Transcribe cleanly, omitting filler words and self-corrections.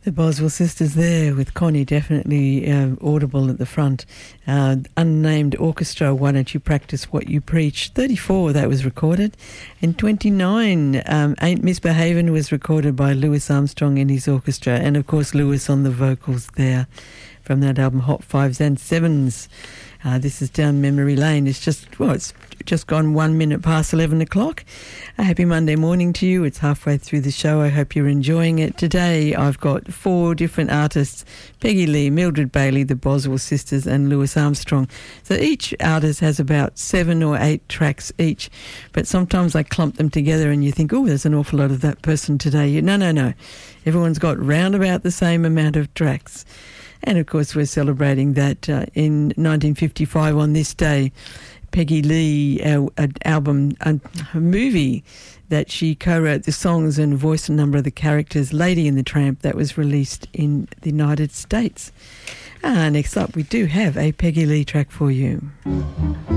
The Boswell Sisters there with Connie, definitely audible at the front. Unnamed Orchestra, Why Don't You Practice What You Preach? 34, that was recorded. In 29, Ain't Misbehavin' was recorded by Louis Armstrong and his orchestra, and of course Louis on the vocals there from that album Hot Fives and Sevens. This is Down Memory Lane. It's just gone 1 minute past 11 o'clock. A happy Monday morning to you. It's halfway through the show. I hope you're enjoying it. Today I've got 4 different artists: Peggy Lee, Mildred Bailey, the Boswell Sisters and Louis Armstrong. So each artist has about 7 or 8 tracks each, but sometimes I clump them together and you think, oh, there's an awful lot of that person today. No. Everyone's got round about the same amount of tracks. And, of course, we're celebrating that in 1955 on this day, Peggy Lee, a movie that she co-wrote the songs and voiced a number of the characters, Lady and the Tramp, that was released in the United States. Next up, we do have a Peggy Lee track for you.